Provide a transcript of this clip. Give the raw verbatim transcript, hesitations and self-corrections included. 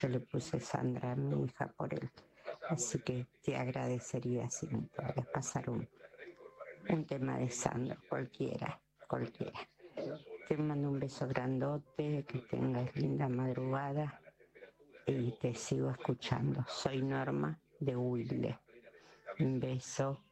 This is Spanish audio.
Yo le puse Sandra a mi hija por él. Así que te agradecería si me podrías pasar un, un tema de Sandro, cualquiera, cualquiera. Te mando un beso grandote, que tengas linda madrugada y te sigo escuchando. Soy Norma de Wilde. Un beso.